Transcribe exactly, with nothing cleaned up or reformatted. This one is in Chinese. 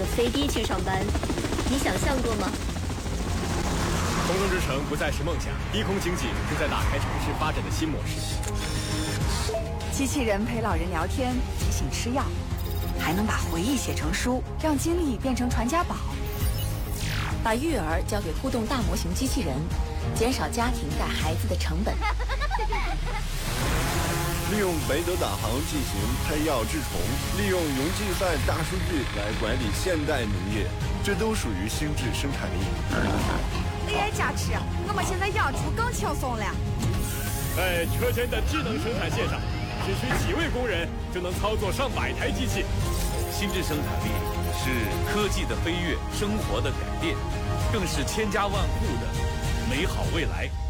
的飞机去上班，你想象过吗？ 空中之城不再是梦想，低空经济正在打开城市发展的新模式。 机器人陪老人聊天，提醒吃药，还能把回忆写成书，让经历变成传家宝。 把育儿交给互动大模型机器人，减少家庭带孩子的成本。 利用北斗导航进行拍药治虫，利用云计算大数据来管理现代农业，这都属于心智生产力。 A I 加持，我们现在养猪更轻松了。 在车间的智能生产线上，只需几位工人就能操作上百台机器。 心智生产力是科技的飞跃，生活的改变，更是千家万户的美好未来。